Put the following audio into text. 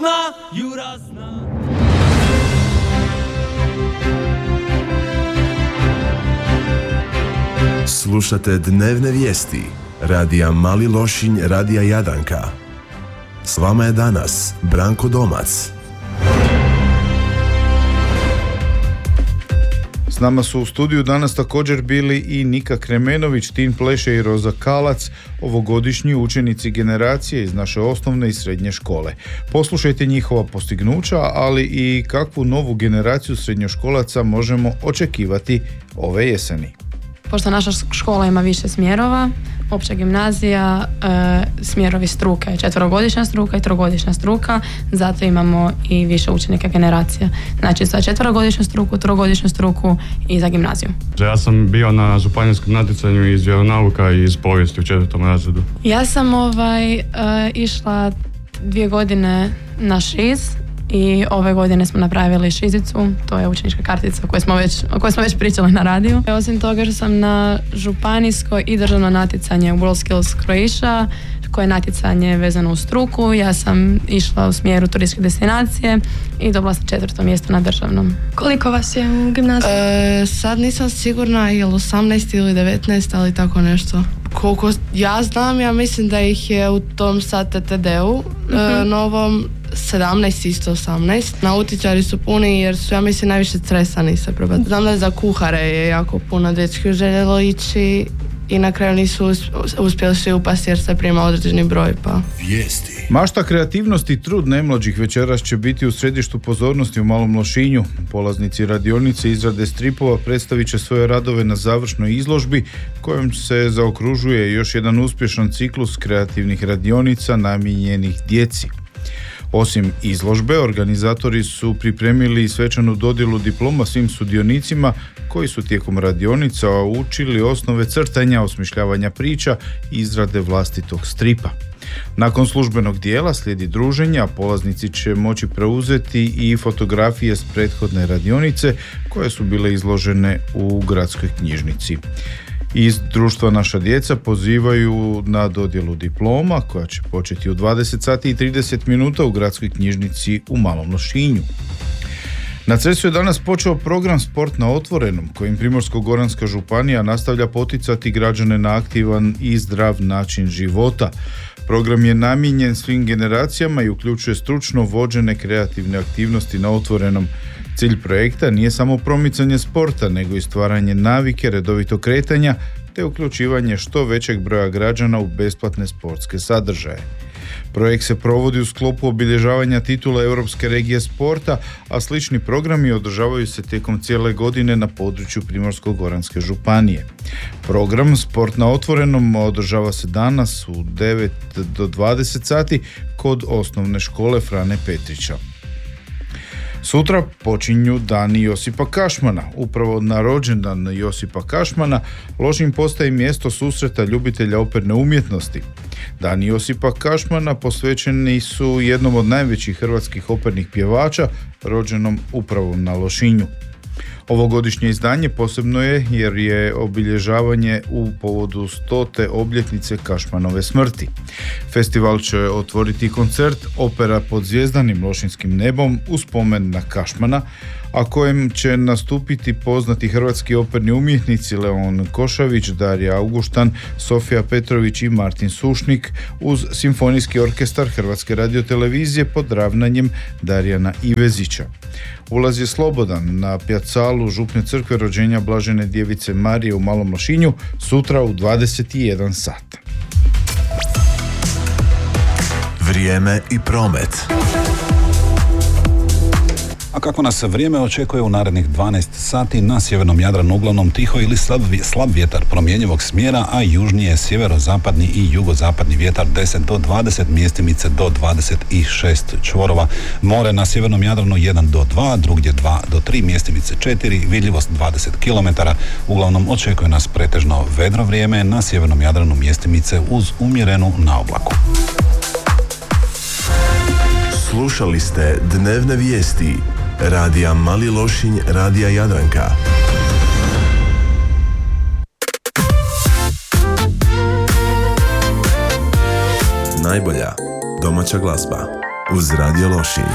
Slušate dnevne vijesti radija Mali Lošinj, radija Jadranka. S vama je danas Branko Domac. S nama su u studiju danas također bili i Nika Kremenović, Tin Pleše i Roza Kalac, ovogodišnji učenici generacije iz naše osnovne i srednje škole. Poslušajte njihova postignuća, ali i kakvu novu generaciju srednjoškolaca možemo očekivati ove jeseni. Pošto naša škola ima više smjerova, opća gimnazija, smjerovi struke, 4-godišnja struka i 3-godišnja struka, zato imamo i više učenika generacija. Znači za 4-godišnju struku, 3-godišnju struku i za gimnaziju. Ja sam bio na županijskom natjecanju iz vjeronauka i iz povijesti u 4. razredu. Ja sam išla 2 godine na šiz. I ove godine smo napravili šizicu, to je učenička kartica o kojoj smo već pričali na radiju. Osim toga što sam na županijsko i državno natjecanje WorldSkills Croatia, koje je natjecanje vezano uz struku. Ja sam išla u smjeru turističke destinacije i dobila sam 4. mjesto na državnom. Koliko vas je u gimnaziji? Sad nisam sigurna je li 18 ili 19, ali tako nešto. Koliko ja znam, ja mislim da ih je u tom sad TTD-u novom 17, isto 18. Nautičari su puni jer su, ja mislim, najviše stresani se probati. Znam da za kuhare je jako puno dečki željelo ići i na kraju nisu uspjeli svi upasti jer se prima određeni broj. Vijesti. Mašta, kreativnost i trud najmlađih večeras će biti u središtu pozornosti u Malom Lošinju. Polaznici radionice izrade stripova predstavit će svoje radove na završnoj izložbi kojom se zaokružuje još jedan uspješan ciklus kreativnih radionica namijenjenih djeci. Osim izložbe, organizatori su pripremili svečanu dodjelu diploma svim sudionicima koji su tijekom radionica učili osnove crtanja, osmišljavanja priča i izrade vlastitog stripa. Nakon službenog dijela slijedi druženje, a polaznici će moći preuzeti i fotografije s prethodne radionice koje su bile izložene u gradskoj knjižnici. Iz društva Naša djeca pozivaju na dodjelu diploma koja će početi u 20 sati i 30 minuta u gradskoj knjižnici u Malom Lošinju. Na Cresu je danas počeo program Sport na otvorenom kojim Primorsko-goranska županija nastavlja poticati građane na aktivan i zdrav način života. Program je namijenjen svim generacijama i uključuje stručno vođene kreativne aktivnosti na otvorenom. Cilj projekta nije samo promicanje sporta, nego i stvaranje navike redovitog kretanja te uključivanje što većeg broja građana u besplatne sportske sadržaje. Projekt se provodi u sklopu obilježavanja titula Europske regije sporta, a slični programi održavaju se tijekom cijele godine na području Primorsko-goranske županije. Program Sport na otvorenom održava se danas u 9 do 20 sati kod osnovne škole Frane Petrića. Sutra počinju dani Josipa Kašmana. Upravo na rođendan Josipa Kašmana Lošinj postaje mjesto susreta ljubitelja operne umjetnosti. Dani Josipa Kašmana posvećeni su jednom od najvećih hrvatskih opernih pjevača, rođenom upravo na Lošinju. Ovogodišnje izdanje posebno je jer je obilježavanje u povodu 100. obljetnice Kašmanove smrti. Festival će otvoriti koncert Opera pod zvjezdanim lošinjskim nebom u spomen na Kašmana, a kojem će nastupiti poznati hrvatski operni umjetnici Leon Košavić, Darija Auguštan, Sofija Petrović i Martin Sušnik uz Simfonijski orkestar Hrvatske radiotelevizije pod ravnanjem Darijana Ivezića. Ulaz je slobodan na pjacalu Župne crkve rođenja Blažene djevice Marije u Malom Lošinju sutra u 21 sat. Vrijeme i promet. A kako nas vrijeme očekuje u narednih 12 sati, na sjevernom Jadranu uglavnom tiho ili slab vjetar promjenjivog smjera, a južnije sjeverozapadni i jugozapadni vjetar 10 do 20, mjestimice do 26 čvorova. More na sjevernom Jadranu 1 do 2, drugdje 2 do 3, mjestimice 4, vidljivost 20 km. Uglavnom očekuje nas pretežno vedro vrijeme, na sjevernom Jadranu mjestimice uz umjerenu naoblaku. Slušali ste dnevne vijesti radija Mali Lošinj, radija Jadranka. Najbolja domaća glazba. uz Radio Lošinj.